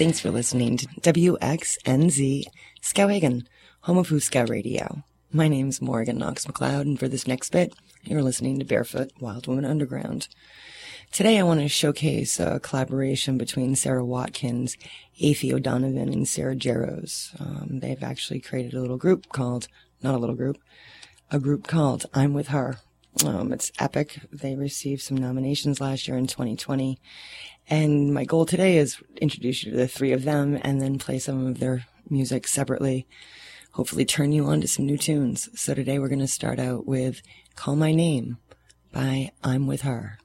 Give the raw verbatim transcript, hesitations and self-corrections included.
Thanks for listening to W X N Z Skowhegan, home of Footscow Radio. My name's Morgan Knox McLeod, and for this next bit, you're listening to Barefoot Wild Woman Underground. Today I want to showcase a collaboration between Sarah Watkins, Athie O'Donovan, and Sarah Jarosz. Um, they've actually created a little group called, not a little group, a group called I'm With Her. Um, it's epic. They received some nominations last year in twenty twenty. And my goal today is introduce you to the three of them and then play some of their music separately. Hopefully turn you on to some new tunes. So today we're going to start out with Call My Name by I'm With Her.